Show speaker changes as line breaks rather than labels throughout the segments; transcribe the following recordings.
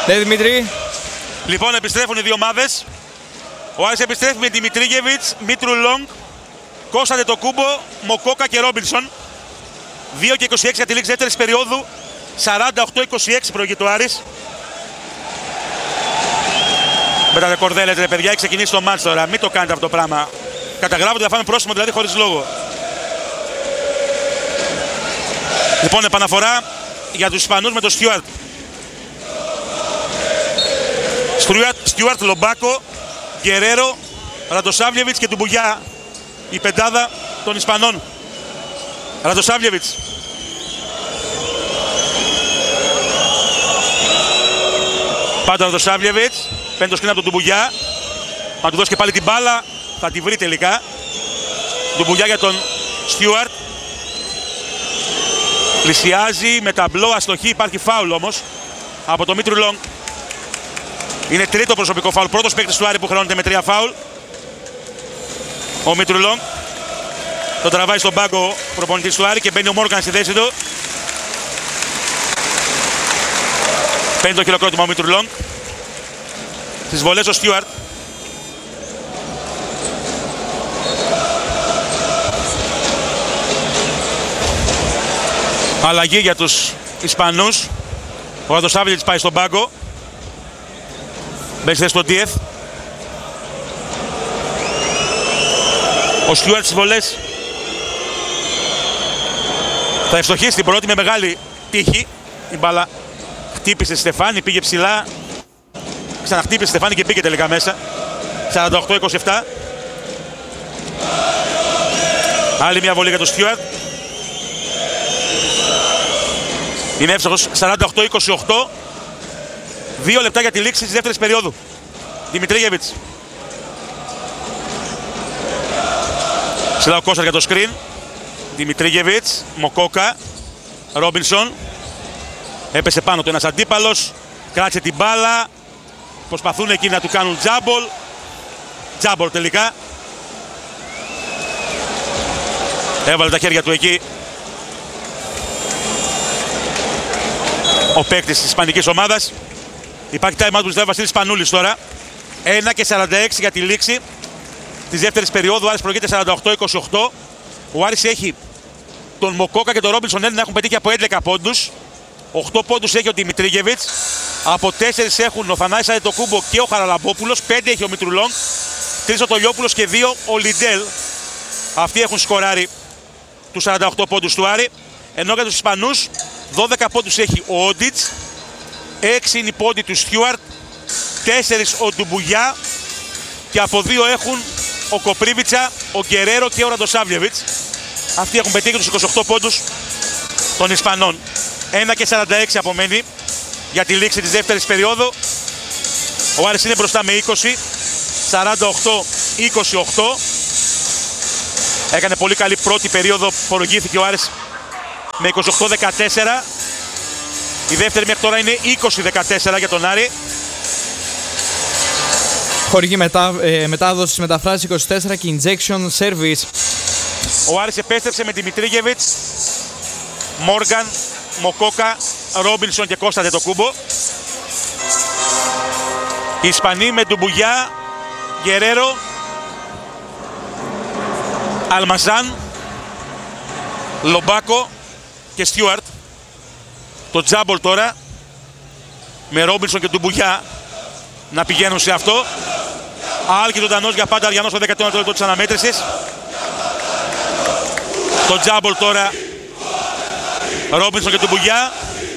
Ναι, Δημήτρη.
Λοιπόν, επιστρέφουν οι δύο ομάδες. Ο Άρης επιστρέφει με Δημητρίγεβιτς, Μήτρου Λόγκ, Κώστα Αντετοκούμπο, Μοκόκα και Ρόμπινσον. 2 και 26 για τη λήξη δεύτερης περίοδου. 48-26 προηγείται ο Άρης. Με τα ρεκορδέλες, ρε παιδιά, έχει ξεκινήσει το μάτς τώρα. Μην το κάνετε αυτό το πράγμα. Καταγράφονται να φάμε πρόσημο δηλαδή χωρίς λόγο. Λοιπόν, επαναφορά για τους Ισπανούς με τον Στιούαρτ. Στιούαρτ, Λομπάκο, Γκερέρο, Ραντοσάβλιεβιτς και Ντουμπουγιά. Η πεντάδα των Ισπανών. Ραντοσάβλιεβιτς. Πάντα ο Ραντοσάβλιεβιτς. Παίρνει το σκριν από τον Ντουμπουγιά. Θα του δώσει και πάλι την μπάλα. Θα τη βρει τελικά. Ντουμπουγιά για τον Στιούαρτ. Πλησιάζει με ταμπλό, αστοχή. Υπάρχει φάουλ όμως από τον Μήτρου Λόγκ. Είναι τρίτο προσωπικό φάουλ. Πρώτος παίκτης του Άρη που χρεώνεται με 3 φάουλ. Ο Μήτρου Λόγκ. Τον τραβάει στον πάγκο προπονητής του Άρη και μπαίνει ο Μόργαν στη θέση του. Παίρνει το χειροκρότημα ο Μήτρου Λόγκ. Στις βολές ο Στιούαρτ. Αλλαγή για τους Ισπανούς. Ο Ραντοσάβλιεβιτς πάει στον πάγκο. Μπαίνει στη θέση του Ντίεθ. Ο Στιούαρτ στις βολές θα ευστοχίσει την πρώτη με μεγάλη τύχη. Η μπάλα χτύπησε στη Στεφάνη, πήγε ψηλά. Ξαναχτύπησε στη Στεφάνη και πήγε τελικά μέσα. 48-27. Άλλη μια βολή για τον Στιούαρτ. Είναι εύστοχος. 48-28. 2 λεπτά για τη λήξη της δεύτερης περίοδου. Δημητρίγεβιτς. Ψηλά ο Κώστας για το σκριν. Δημητρίγεβιτς, Μοκόκα, Ρόμπινσον. Έπεσε πάνω του ένας αντίπαλος. Κράτησε την μπάλα. Προσπαθούν εκεί να του κάνουν τζάμπολ. Τζάμπολ τελικά. Έβαλε τα χέρια του εκεί ο παίκτης της ισπανικής ομάδας. Υπάρχει time out που ζητάει ο Βασίλης Σπανούλης τώρα. 1 και 46 για τη λήξη της δεύτερης περίοδου. Ο Άρης προηγείται 48-28. Ο Άρης έχει τον Μοκόκα και τον Ρόμπινσον να έχουν πετύχει από 11 πόντους. 8 πόντους έχει ο Δημητρίγεβιτς. Από 4 έχουν ο Θανάσης Αντετοκούμπο και ο Χαραλαμπόπουλος. 5 έχει ο Μήτρου Λόγκ. 3 ο Τολιόπουλος και 2 ο Λιντέλ. Αυτοί έχουν σκοράρει τους 48 πόντους του Άρη. Ενώ για τους Ισπανούς 12 πόντους έχει ο Όντιτς. 6 είναι οι πόντοι του Στιούαρτ. 4 ο Ντουμπουγιά. Και από 2 έχουν ο Κοπρίβιτσα, ο Γκερέρο και ο Ραντοσάβλιεβιτς. Αυτοί έχουν πετύχει τους 28 πόντους των Ισπανών. 1 και 46 απομένει για τη λήξη της δεύτερης περίοδου. Ο Άρης είναι μπροστά με 20. 48-28. Έκανε πολύ καλή πρώτη περίοδο. Προηγήθηκε ο Άρης με 28-14. Η δεύτερη μέχρι τώρα είναι 20-14 για τον Άρη.
Χορηγή μετάδοση μεταφράση 24 και injection service.
Ο Άρης επέστρεψε με Δημητρίγεβιτς, Μόργαν, Μοκόκα, Ρόμπινσον και Κώστα Αντετοκούμπο. Οι Ισπανοί με Ντουμπουγιά, Γκερέρο, Αλμαζάν, Λομπάκο και Στιούαρτ. Το τζάμπολ τώρα με Ρόμπινσον και Ντουμπουγιά να πηγαίνουν σε αυτό. Άλκη ζωντανός για πάντα Αριανός στο 19ο λεπτό της αναμέτρησης. Το τζάμπολ τώρα Ρόμπινσον και Ντουμπουγιά.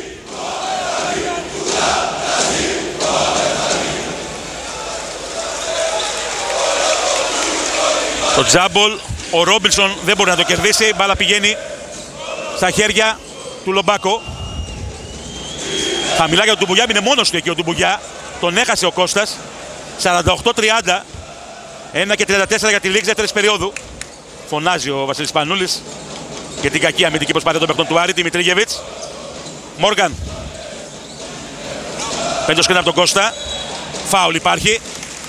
Το τζάμπολ, ο Ρόμπινσον δεν μπορεί να το κερδίσει. Η μπάλα πηγαίνει στα χέρια του Λομπάκο. Χαμηλά για τον Ντουμπουγιά, είναι μόνος του εκεί ο Ντουμπουγιά. Τον έχασε ο Κώστας. 48-30. 1 και 34 για τη λήξη δεύτερης περίοδου. Φωνάζει ο Βασίλης Σπανούλης για την κακή αμυντική προσπάθεια των παιχτών του Άρη. Δημητρίγεβιτς. Μόργαν. Παίρνει το σκριν από τον Κώστα. Φάουλ υπάρχει.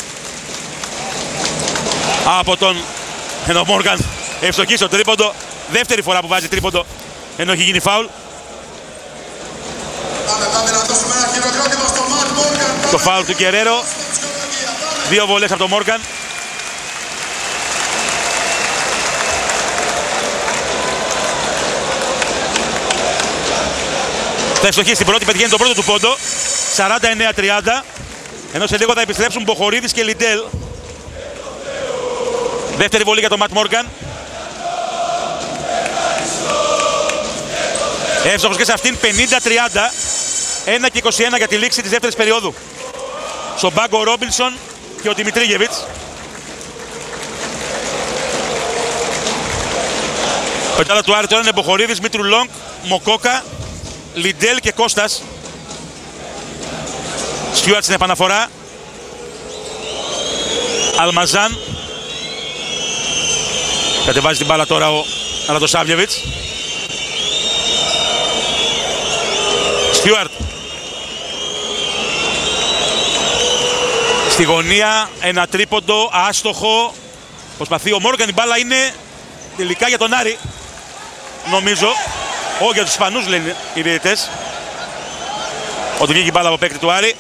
Από τον... Ενώ Μόργαν ευστοχεί στο τρίποντο. Δεύτερη φορά που βάζει τρίποντο ενώ έχει γίνει φάουλ.
Πάμε να δώσουμε ένα χειροκρότημα στο Μαρκ Μόργαν.
Το φάουλ του Γκερέρο. 2 βολές από τον Μόργαν. Θα ευστοχίσει στην πρώτη, πετυχαίνει τον πρώτο του πόντο. 49-30. Ενώ σε λίγο θα επιστρέψουν Μποχορίδης και Λιντέλ. Δεύτερη βολή για τον Ματ Μόργαν. Εύστοχος και σε αυτήν, 50-30. 1 και 21 για τη λήξη της δεύτερης περίοδου. Στον πάγκο ο Ρόμπινσον και ο Δημητρίγεβιτς. Πεντάδα του Άρη τώρα είναι Μποχορίδης, Μήτρου Λόγκ, Μοκόκα, Λιντέλ και Κώστας. Στιούαρτ στην επαναφορά. Αλμαζάν. Κατεβάζει την μπάλα τώρα ο Ραντοσάβλιεβιτς. Στιούαρτ. Στη γωνία ένα τρίποντο, άστοχο. Προσπαθεί ο Μόργαν, η μπάλα είναι τελικά για τον Άρη. Νομίζω. Όχι, για τους Ισπανούς λένε οι διαιτητές. Ότι βγήκε η μπάλα από παίκτη του Άρη.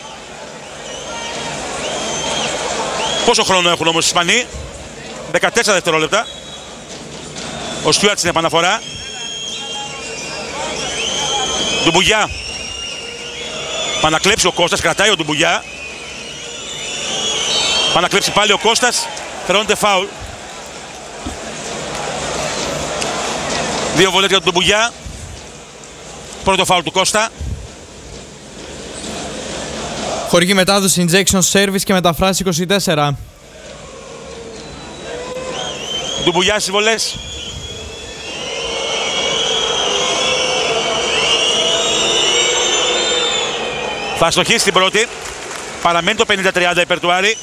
Πόσο χρόνο έχουν όμως οι Ισπανοί? 14 δευτερόλεπτα. Ο Στιούαρτ στην επαναφορά. Ντουμπουγιά. Πανακλέψει ο Κώστας, κρατάει ο Ντουμπουγιά. Πανακλέψει πάλι ο Κώστας, φερώνεται φάουλ. 2 βολές για τον Ντουμπουγιά. Πρώτο φάουλ του Κώστα.
Χορηγεί μετάδοση injection service και μεταφράση 24.
Ντουμπουγιά στις βολές. Θα αστοχίσει την πρώτη. Παραμένει το 50-30 υπέρ του Άρη.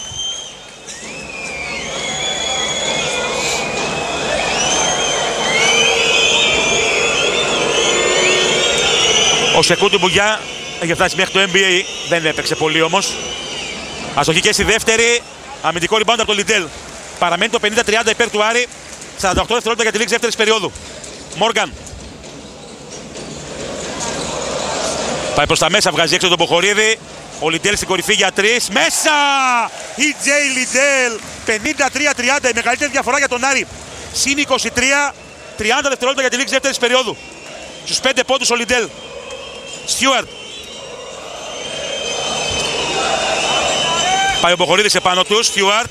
Ο Σεκού Ντουμπουγιά έχει φτάσει μέχρι το NBA. Δεν έπαιξε πολύ όμως. Αστοχή και στη δεύτερη. Αμυντικό rebound από το Λιντέλ. Παραμένει το 50-30 υπέρ του Άρη. 48 δευτερόλεπτα για τη λήξη δεύτερης περίοδου. Μόργαν. Πάει προς τα μέσα, βγάζει έξω τον Μποχορίδη. Ο Λιντέλ στην κορυφή για 3. Μέσα! Η Τζέι Λιντέλ. 53-30. Η μεγαλύτερη διαφορά για τον Άρη. Συν 23. 30 δευτερόλεπτα για τη λήξη δεύτερης περίοδου. Στους 5 πόντους ο Λιντέλ. Στιούαρτ. Πάει ο Μποχορίδης επάνω του. Στιούαρτ.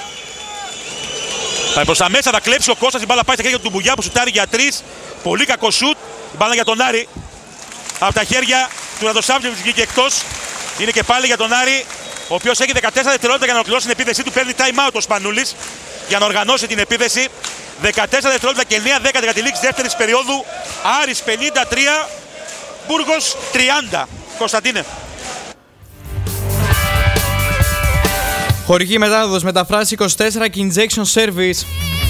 Πάει προς τα μέσα, θα κλέψει ο Κώστας. Η μπάλα πάει στα χέρια του Ντουμπουγιά που σουτάρει για 3. Πολύ κακό σουτ. Η μπάλα για τον Άρη. Από τα χέρια του Ραντοσάβλιεβιτς βγήκε εκτός. Είναι και πάλι για τον Άρη, ο οποίος έχει 14 δευτερόλεπτα για να ολοκληρώσει την επίθεσή του. Παίρνει time out ο Σπανούλης για να οργανώσει την επίθεση. 14 δευτερόλεπτα και 9-10 για τη λήξη δεύτερης περίοδου. Άρης 53, Μπούργος 30. Κωνσταντίνε.
Χορηγεί μετάδοση μεταφράση 24 και injection service.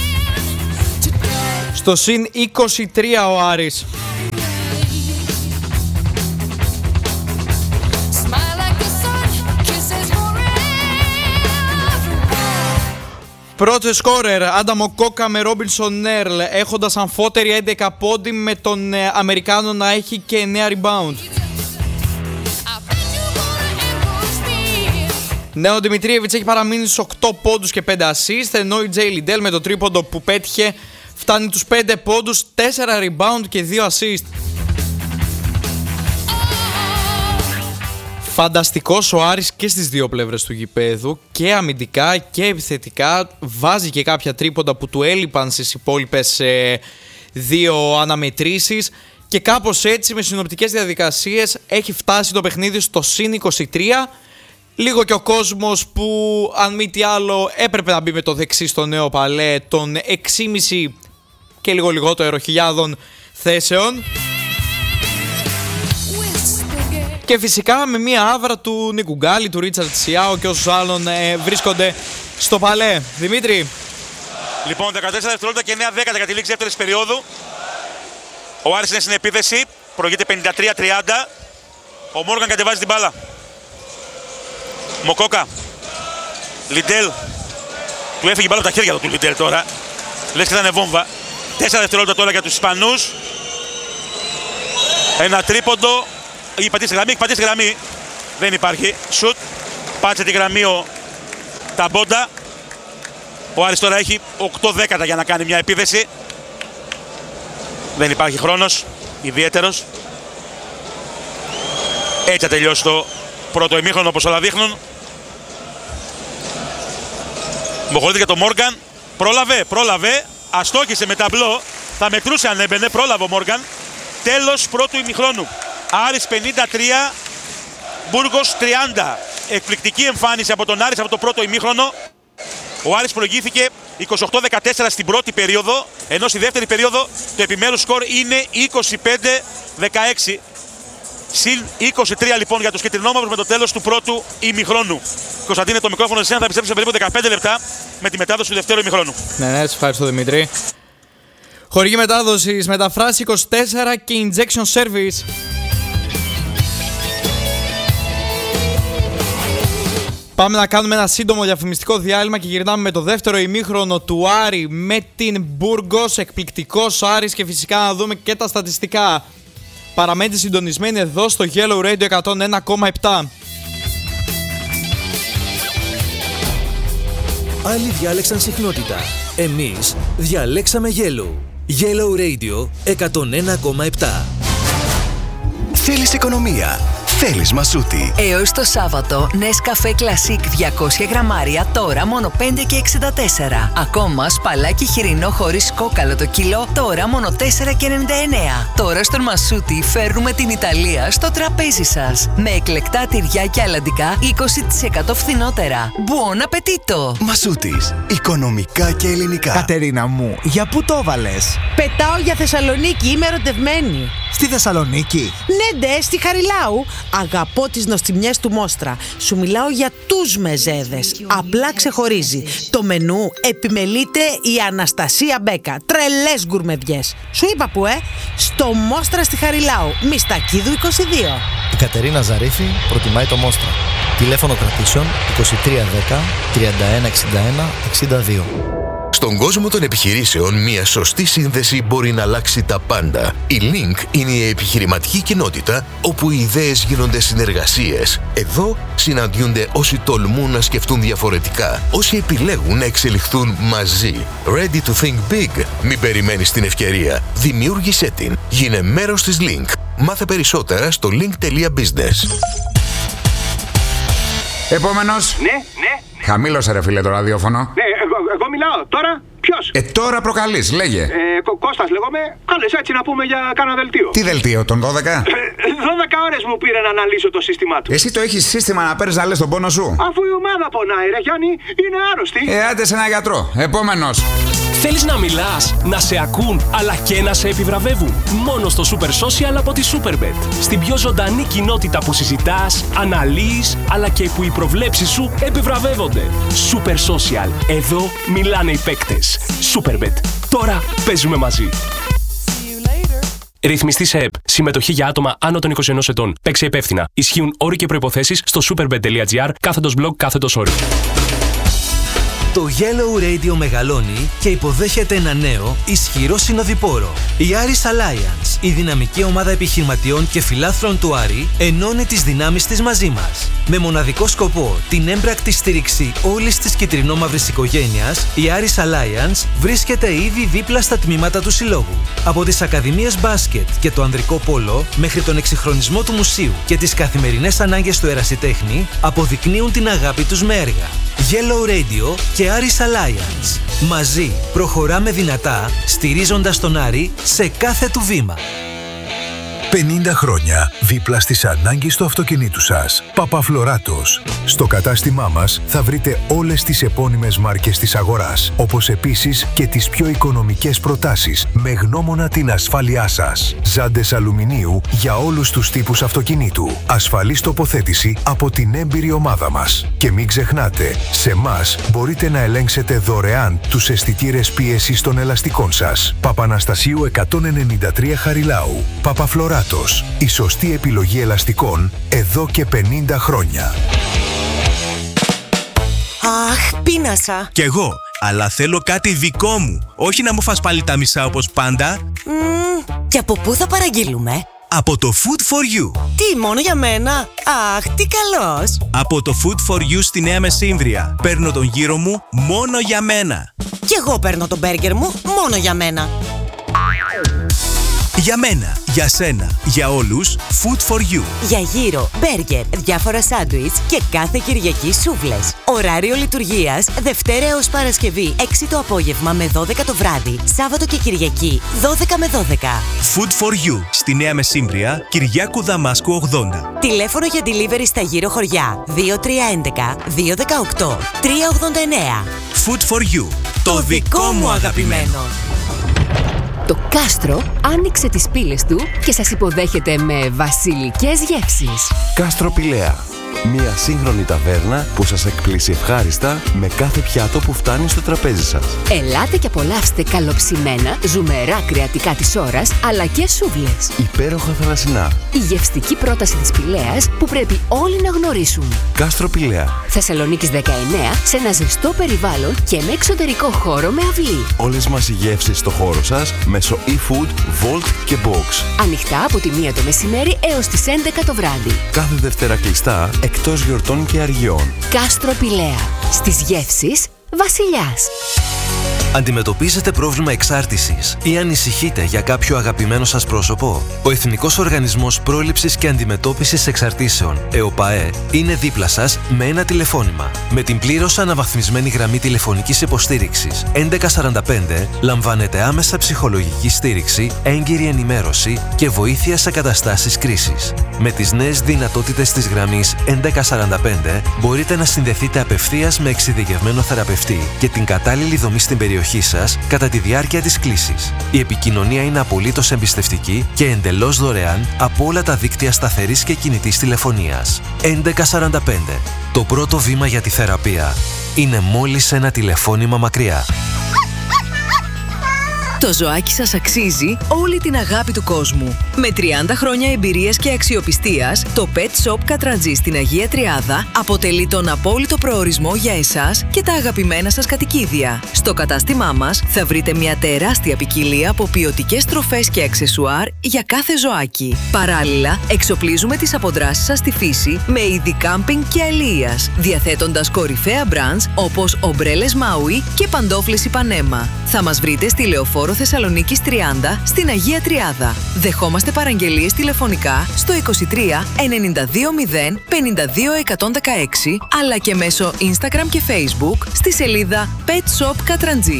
Στο συν 23 ο Άρης. Πρώτο σκόρερ, Άνταμο Κόκα με Ρόμπινσον Νέρλ, έχοντας αμφότερη 11 πόντι με τον Αμερικάνο να έχει και 9 rebound. Ναι, ο Δημητρίγεβιτς έχει παραμείνει στους 8 πόντους και 5 assist, ενώ η Τζέι Λιντέλ με το τρίποντο που πέτυχε φτάνει τους 5 πόντους, 4 rebound και 2 assist. Φανταστικός ο Άρης και στις δύο πλευρές του γηπέδου, και αμυντικά και επιθετικά. Βάζει και κάποια τρίποντα που του έλειπαν στις υπόλοιπες δύο αναμετρήσεις, και κάπως έτσι με συνοπτικές διαδικασίες έχει φτάσει το παιχνίδι στο συν 23. Λίγο και ο κόσμος που, αν μη τι άλλο, έπρεπε να μπει με το δεξί στο νέο παλέ των 6,5 και λίγο λιγότερο χιλιάδων θέσεων. Και φυσικά με μία άβρα του Νίκου Γκάλι, του Ρίτσαρτ Σιάο και όσους άλλων βρίσκονται στο παλέ. Δημήτρη.
Λοιπόν, 14 δευτερόλεπτα και 9-10 για τη λήξη δεύτερης περίοδου. Ο Άρης είναι στην επίθεση, προηγείται 53-30. Ο Μόργαν κατεβάζει την μπάλα. Μοκόκα. Λιντέλ. Του έφυγε η μπάλα από τα χέρια του Λιντέλ τώρα. Λες και θα είναι βόμβα. 4 δευτερόλεπτα τώρα για τους Ισπανούς. Ένα τρίποντο. Έχει πατήσει γραμμή, έχει πατήσει γραμμή. Δεν υπάρχει. Σουτ. Πάτσε τη γραμμή ο Ταμπόντα. Ο Άρης τώρα έχει 8 δέκατα για να κάνει μια επίθεση. Δεν υπάρχει χρόνος ιδιαίτερος. Έτσι θα τελειώσει το πρώτο ημίχρονο, όπως όλα δείχνουν. Μοχολείται για τον Μόργαν. Πρόλαβε. Αστόχησε με ταμπλό. Θα μετρούσε αν έμπαινε. Πρόλαβε ο Μόργαν. Τέλος πρώτου ημιχρόνου. Άρης 53, Μπούργος 30. Εκπληκτική εμφάνιση από τον Άρης από το πρώτο ημίχρονο. Ο Άρης προηγήθηκε 28-14 στην πρώτη περίοδο, ενώ στη δεύτερη περίοδο το επιμέρους σκορ είναι 25-16. Συν 23 λοιπόν για τους κυτρινόμαυρους με το τέλος του πρώτου ημιχρόνου. Κωνσταντίνε, το μικρόφωνο εσένα θα επιστρέψει σε περίπου 15 λεπτά με τη μετάδοση του δεύτερου ημιχρόνου.
Ναι, έτσι ευχαριστώ Δημήτρη. Χορηγή μετάδοσης, μεταφράση 24 και injection service. Πάμε να κάνουμε ένα σύντομο διαφημιστικό διάλειμμα και γυρνάμε με το δεύτερο ημίχρονο του Άρη με την Μπούργος. Εκπληκτικός ο Άρης και φυσικά να δούμε και τα στατιστικά. Παραμένετε συντονισμένοι εδώ στο Yellow Radio 101,7.
Άλλοι διάλεξαν συχνότητα. Εμείς διαλέξαμε Yellow. Yellow Radio 101,7.
Θέλεις οικονομία. Θέλεις Μασούτη.
Έως το Σάββατο, Nescafé Classic 200 γραμμάρια τώρα μόνο 5 και 64. Ακόμα σπαλάκι χοιρινό χωρίς κόκαλο το κιλό τώρα μόνο 4 και 99. Τώρα στον Μασούτη φέρνουμε την Ιταλία στο τραπέζι σας. Με εκλεκτά τυριά και αλαντικά 20% φθηνότερα. Buon appetito!
Μασούτης. Οικονομικά και ελληνικά.
Κατερίνα μου, για πού το βάλες?
Πετάω για Θεσσαλονίκη, είμαι ερωτευμένη.
Στη Θεσσαλονίκη?
Ναι, ντε, στη Χαριλάου. Αγαπώ τις νοστιμιές του Μόστρα. Σου μιλάω για τους μεζέδες. Απλά ξεχωρίζει. Το μενού επιμελείται η Αναστασία Μπέκα. Τρελές γκουρμεδιές. Σου είπα που, στο Μόστρα στη Χαριλάου. Μιστακίδου 22.
Η Κατερίνα Ζαρίφη προτιμάει το Μόστρα. Τηλέφωνο κρατήσεων 2310 3161 62.
Στον κόσμο των επιχειρήσεων, μια σωστή σύνδεση μπορεί να αλλάξει τα πάντα. Η Link είναι η επιχειρηματική κοινότητα όπου οι ιδέες γίνονται συνεργασίες. Εδώ συναντιούνται όσοι τολμούν να σκεφτούν διαφορετικά, όσοι επιλέγουν να εξελιχθούν μαζί. Ready to think big? Μην περιμένεις την ευκαιρία. Δημιούργησέ την. Γίνε μέρος της Link. Μάθε περισσότερα στο link.business.
Επόμενος.
Ναι.
Χαμήλωσε ρε φίλε το ραδιόφωνο.
Ναι, εγώ μιλάω. Τώρα ποιος?
Τώρα προκαλείς, λέγε.
Κώστας λέγομαι. Κάλες έτσι να πούμε για κάνα δελτίο.
Τι δελτίο, τον 12? 12
ώρες μου πήρε να αναλύσω το σύστημά του.
Εσύ το έχεις σύστημα να παίρνεις να λες τον πόνο σου?
Αφού η ομάδα πονάει ρε Γιάννη, είναι άρρωστη.
Άντε σε ένα γιατρό. Επόμενος.
Θέλεις να μιλάς, να σε ακούν, αλλά και να σε επιβραβεύουν? Μόνο στο Super Social από τη Superbet. Στην πιο ζωντανή κοινότητα που συζητάς, αναλύεις, αλλά και που οι προβλέψεις σου επιβραβεύονται. Super Social. Εδώ μιλάνε οι παίκτες. Superbet. Τώρα παίζουμε μαζί. Ρυθμιστή σε ΕΠ. Συμμετοχή για άτομα άνω των 21 ετών. Παίξε υπεύθυνα. Ισχύουν όροι και προϋποθέσεις στο superbet.gr/blog/όροι.
Το Yellow Radio μεγαλώνει και υποδέχεται ένα νέο, ισχυρό συνοδοιπόρο. Η Aris Alliance, η δυναμική ομάδα επιχειρηματιών και φιλάθλων του Άρη, ενώνει τις δυνάμεις της μαζί μας. Με μοναδικό σκοπό την έμπρακτη στήριξη όλης της κυτρινόμαυρης οικογένειας, η Aris Alliance βρίσκεται ήδη δίπλα στα τμήματα του συλλόγου. Από τις ακαδημίες μπάσκετ και το ανδρικό πόλο, μέχρι τον εξυγχρονισμό του μουσείου και τις καθημερινές ανάγκες του ερασιτέχνη, αποδεικνύουν την αγάπη τους με έργα. Yellow Radio και Aris Alliance. Μαζί προχωράμε δυνατά, στηρίζοντας τον Άρη σε κάθε του βήμα.
50 χρόνια δίπλα στις ανάγκες του αυτοκινήτου σας. Παπαφλωράτος. Στο κατάστημά μας θα βρείτε όλες τις επώνυμες μάρκες της αγοράς, όπως επίσης και τις πιο οικονομικές προτάσεις με γνώμονα την ασφάλειά σας. Ζάντες αλουμινίου για όλους τους τύπους αυτοκινήτου. Ασφαλής τοποθέτηση από την έμπειρη ομάδα μας. Και μην ξεχνάτε, σε μας μπορείτε να ελέγξετε δωρεάν τους αισθητήρες πίεσης των ελαστικών σας. Παπαναστασίου 193 Χαριλάου. Παπαφλωράτος. Η σωστή επιλογή ελαστικών εδώ και 50 χρόνια.
Αχ, πείνασα.
Κι εγώ, αλλά θέλω κάτι δικό μου. Όχι να μου φας πάλι τα μισά όπως πάντα.
Και από πού θα παραγγείλουμε?
από το Food for You.
Τι, μόνο για μένα? Αχ, τι καλός.
Από το Food for You στη Νέα Μεσύμβρια. Παίρνω τον γύρο μου μόνο για μένα.
Κι εγώ παίρνω τον μπέργκερ μου μόνο για μένα.
Για μένα, για σένα, για όλους, Food for You.
Για γύρο, μπέργκερ, διάφορα σάντουιτς και κάθε Κυριακή σούβλες. Ωράριο λειτουργίας Δευτέρα έως Παρασκευή 6 το απόγευμα με 12 το βράδυ. Σάββατο και Κυριακή 12 με 12.
Food for You στη Νέα Μεσύμβρια, Κυριάκου Δαμάσκου 80.
Τηλέφωνο για delivery στα γύρω χωριά 2311 218 389.
Food for You, το δικό μου αγαπημένο.
Το Κάστρο άνοιξε τις πύλες του και σας υποδέχεται με βασιλικές γεύσεις.
Κάστρο Πηλαία. Μια σύγχρονη ταβέρνα που σας εκπλήσει ευχάριστα με κάθε πιάτο που φτάνει στο τραπέζι σας.
Ελάτε και απολαύστε καλοψημένα, ζουμερά κρεατικά της ώρας, αλλά και σούβλες.
Υπέροχα θαλασσινά.
Η γευστική πρόταση της Πηλαίας που πρέπει όλοι να γνωρίσουν.
Κάστρο Πηλαία.
Θεσσαλονίκης 19, σε ένα ζεστό περιβάλλον και με εξωτερικό χώρο με αυλή.
Όλες μας οι γεύσεις στο χώρο σας μέσω e-food, Volt και Box.
Ανοιχτά από τη 1 το μεσημέρι έως τις 11 το βράδυ.
Κάθε Δευτέρα κλειστά, εκτός γιορτών και αργιών.
Κάστρο Πηλαία. Στις γεύσεις βασιλιάς.
Αντιμετωπίζετε πρόβλημα εξάρτησης ή ανησυχείτε για κάποιο αγαπημένο σας πρόσωπο? Ο Εθνικός Οργανισμός Πρόληψης και Αντιμετώπισης Εξαρτήσεων, ΕΟΠΑΕ, είναι δίπλα σας με ένα τηλεφώνημα. Με την πλήρως αναβαθμισμένη γραμμή τηλεφωνικής υποστήριξης 1145 λαμβάνετε άμεσα ψυχολογική στήριξη, έγκυρη ενημέρωση και βοήθεια σε καταστάσεις κρίσης. Με τις νέες δυνατότητες της γραμμής 1145 μπορείτε να συνδεθείτε απευθείας με εξειδικευμένο θεραπευτή και την κατάλληλη δομή στην περιοχή σας κατά τη διάρκεια της κλήσης. Η επικοινωνία είναι απολύτως εμπιστευτική και εντελώς δωρεάν από όλα τα δίκτυα σταθερής και κινητής τηλεφωνίας. 1145. Το πρώτο βήμα για τη θεραπεία είναι μόλις ένα τηλεφώνημα μακριά.
Το ζωάκι σας αξίζει όλη την αγάπη του κόσμου. Με 30 χρόνια εμπειρίας και αξιοπιστίας, το Pet Shop Κατραντζή στην Αγία Τριάδα αποτελεί τον απόλυτο προορισμό για εσάς και τα αγαπημένα σας κατοικίδια. Στο κατάστημά μας θα βρείτε μια τεράστια ποικιλία από ποιοτικές τροφές και αξεσουάρ για κάθε ζωάκι. Παράλληλα, εξοπλίζουμε τις αποδράσεις σας στη φύση με είδη κάμπινγκ και αλίας, διαθέτοντας κορυφαία μπραντς όπως ομπρέλες Maui και παντόφλες Ιπανέμα. Θα μας βρείτε στη Λεωφόρο Θεσσαλονίκης 30 στην Αγία Τριάδα. Δεχόμαστε παραγγελίες τηλεφωνικά στο 23 920 52 116 αλλά και μέσω Instagram και Facebook στη σελίδα Pet Shop Κατραντζή.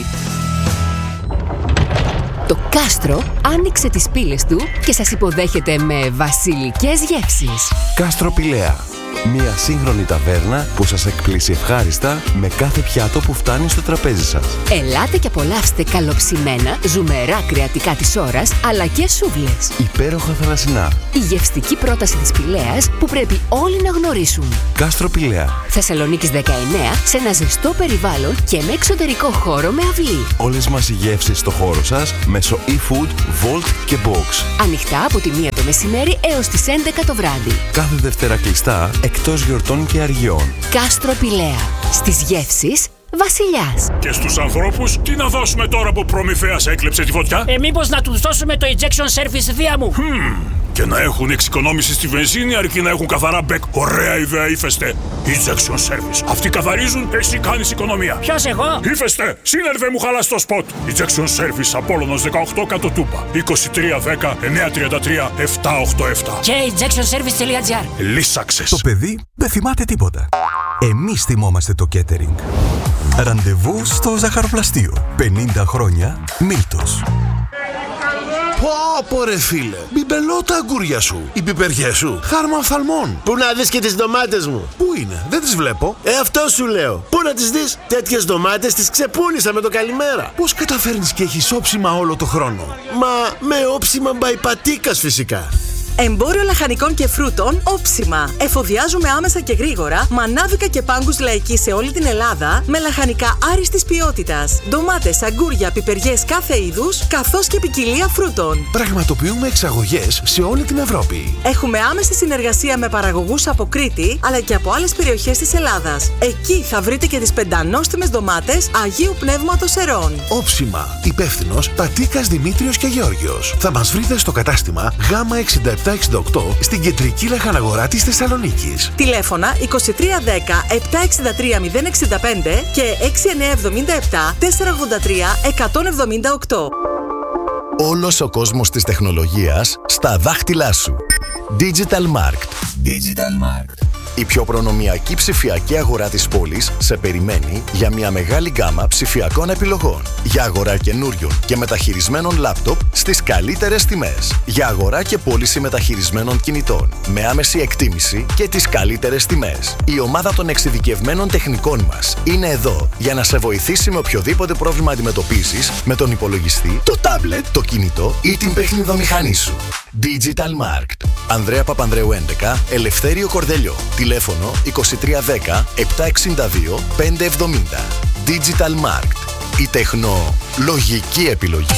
Το Κάστρο άνοιξε τις πύλες του και σας υποδέχεται με βασιλικές γεύσεις.
Κάστρο Πηλαία. Μια σύγχρονη ταβέρνα που σας εκπλήσει ευχάριστα με κάθε πιάτο που φτάνει στο τραπέζι σας.
Ελάτε και απολαύστε καλοψημένα, ζουμερά κρεατικά της ώρας, αλλά και σούβλες.
Υπέροχα θαλασσινά.
Η γευστική πρόταση της Πηλαίας που πρέπει όλοι να γνωρίσουν.
Κάστρο Πηλαία.
Θεσσαλονίκης 19, σε ένα ζεστό περιβάλλον και με εξωτερικό χώρο με αυλή.
Όλες μας οι γεύσεις στο χώρο σας μέσω e-food, Volt και Box.
Ανοιχτά από τη 1 το μεσημέρι έως τις 11 το βράδυ.
Κάθε Δευτέρα κλειστά, εκτός γιορτών και αργιών.
Κάστρο Πηλαία. Στις γεύσεις βασιλιάς.
Και στους ανθρώπους, τι να δώσουμε τώρα που Προμηθέας έκλεψε τη φωτιά?
Μήπως να τους δώσουμε το injection service δία μου?
Και να έχουν εξοικονόμηση στη βενζίνη αρκεί να έχουν καθαρά μπεκ. Ωραία ιδέα, Ύφεστε. Injection service. Αυτοί καθαρίζουν, εσύ κάνεις οικονομία.
Ποιος εγώ?
Ύφεστε. Σύνερβε μου χαλάς το σποτ. Injection service Απόλλωνος 18 κάτω Τούπα. 2310 933 787.
Και injectionservice.gr.
Λύσαξες.
Το παιδί δεν θυμάται τίποτα. Εμείς θυμόμαστε το catering. Ραντεβού στο ζαχαροπλαστείο. 50 χρόνια Μίλτος.
Πω ρε φίλε, μπιμπελώ τα αγκούρια σου. Οι πιπεριές σου, χάρμα οφθαλμών.
Πού να δεις και τις ντομάτες μου?
Πού είναι, δεν τις βλέπω.
Αυτό σου λέω. Πού να τις δεις? Τέτοιες ντομάτες τις ξεπούλησα με το καλημέρα.
Πώς καταφέρνεις και έχεις όψιμα όλο το χρόνο?
Μα με όψιμα μπαϊπατίκας φυσικά.
Εμπόριο λαχανικών και φρούτων όψιμα. Εφοδιάζουμε άμεσα και γρήγορα μανάβικα και πάγκους λαϊκή σε όλη την Ελλάδα με λαχανικά άριστης ποιότητας. Ντομάτες, αγκούρια, πιπεριές κάθε είδους, καθώς και ποικιλία φρούτων.
Πραγματοποιούμε εξαγωγές σε όλη την Ευρώπη.
Έχουμε άμεση συνεργασία με παραγωγούς από Κρήτη αλλά και από άλλες περιοχές της Ελλάδας. Εκεί θα βρείτε και τις πεντανόστιμες ντομάτες Αγίου Πνεύματος Ερών.
Όψιμα. Υπεύθυνος Πατίκας Δημήτριος και Γεώργιος. Θα μας βρείτε στο κατάστημα Γ67 768 στην κεντρική λαχαναγορά της Θεσσαλονίκης.
Τηλέφωνα 2310 763 065 και 6977 483 178.
Όλος ο κόσμος της τεχνολογίας στα δάχτυλά σου. Digital Markt. Digital Markt. Η πιο προνομιακή ψηφιακή αγορά της πόλης σε περιμένει για μια μεγάλη γκάμα ψηφιακών επιλογών. Για αγορά καινούριων και μεταχειρισμένων λάπτοπ στις καλύτερες τιμές. Για αγορά και πώληση μεταχειρισμένων κινητών. Με άμεση εκτίμηση και τις καλύτερες τιμές. Η ομάδα των εξειδικευμένων τεχνικών μας είναι εδώ για να σε βοηθήσει με οποιοδήποτε πρόβλημα αντιμετωπίζεις με τον υπολογιστή, το τάμπλετ, το κινητό ή την παιχνιδομηχανή σου. Digital Markt. Ανδρέα Παπανδρέου 11, Ελευθέριο Κορδελιό. Τηλέφωνο 2310 762 570. Digital Markt. Η τεχνολογική επιλογή.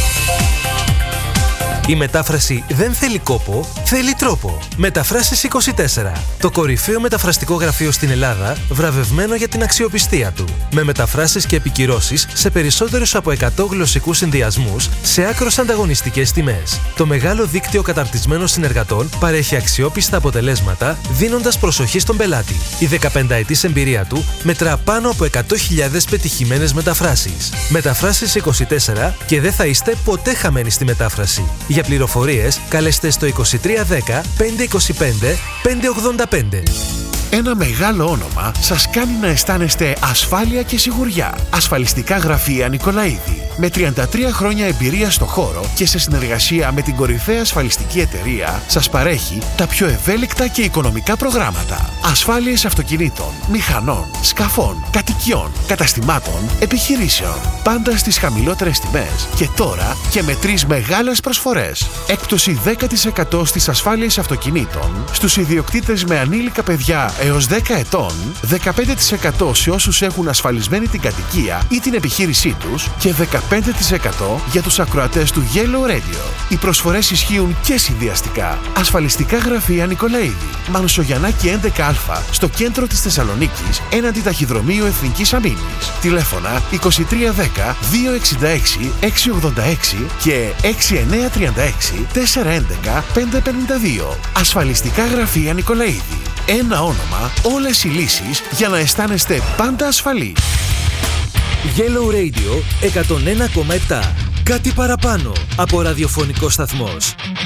Η μετάφραση δεν θέλει κόπο, θέλει τρόπο. Μεταφράσεις 24. Το κορυφαίο μεταφραστικό γραφείο στην Ελλάδα, βραβευμένο για την αξιοπιστία του. Με μεταφράσεις και επικυρώσεις σε περισσότερους από 100 γλωσσικούς συνδυασμούς σε άκρως ανταγωνιστικές τιμές. Το μεγάλο δίκτυο καταρτισμένων συνεργατών παρέχει αξιόπιστα αποτελέσματα, δίνοντας προσοχή στον πελάτη. Η 15ετής εμπειρία του μετρά πάνω από 100.000 πετυχημένες μεταφράσεις. Μεταφράσεις 24 και δεν θα είστε ποτέ χαμένοι στη μετάφραση. Για πληροφορίες, καλέστε στο 2310 525 585.
Ένα μεγάλο όνομα σας κάνει να αισθάνεστε ασφάλεια και σιγουριά. Ασφαλιστικά γραφεία Νικολαίδη. Με 33 χρόνια εμπειρία στο χώρο και σε συνεργασία με την κορυφαία ασφαλιστική εταιρεία, σας παρέχει τα πιο ευέλικτα και οικονομικά προγράμματα. Ασφάλειες αυτοκινήτων, μηχανών, σκαφών, κατοικιών, καταστημάτων, επιχειρήσεων. Πάντα στις χαμηλότερες τιμές. Και τώρα και με 3 μεγάλες προσφορές. Έκπτωση 10% στις ασφάλειες αυτοκινήτων, στους ιδιοκτήτες με ανήλικα παιδιά έως 10 ετών, 15% σε όσους έχουν ασφαλισμένη την κατοικία ή την επιχείρησή τους και 15% για τους ακροατές του Yellow Radio. Οι προσφορές ισχύουν και συνδυαστικά. Ασφαλιστικά γραφεία Νικολαίδη. Μανουσογιαννάκη 11α στο κέντρο της Θεσσαλονίκης έναντι ταχυδρομείου Εθνικής Αμήνης. Τηλέφωνα 2310 266 686 και 6936 411 552. Ασφαλιστικά γραφεία Νικολαίδη. Ένα όνομα, όλες οι λύσεις για να αισθάνεστε πάντα ασφαλείς.
Yellow Radio 101,7. Κάτι παραπάνω από ραδιοφωνικό σταθμός.